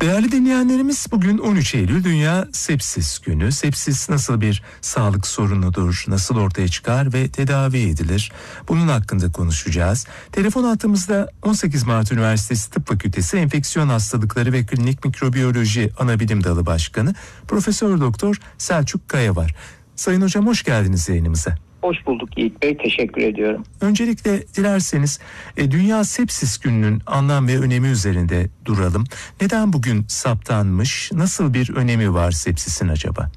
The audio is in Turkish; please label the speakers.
Speaker 1: Değerli dinleyenlerimiz, bugün 13 Eylül Dünya Sepsis Günü. Sepsis nasıl bir sağlık sorunudur, nasıl ortaya çıkar ve tedavi edilir? Bunun hakkında konuşacağız. Telefon hattımızda 18 Mart Üniversitesi Tıp Fakültesi Enfeksiyon Hastalıkları ve Klinik Mikrobiyoloji Anabilim Dalı Başkanı Profesör Doktor Selçuk Kaya var. Sayın Hocam, hoş geldiniz yayınımıza.
Speaker 2: Hoş bulduk Yiğit Bey, teşekkür ediyorum.
Speaker 1: Öncelikle dilerseniz Dünya Sepsis Günü'nün anlam ve önemi üzerinde duralım. Neden bugün saptanmış, nasıl bir önemi var sepsisin acaba?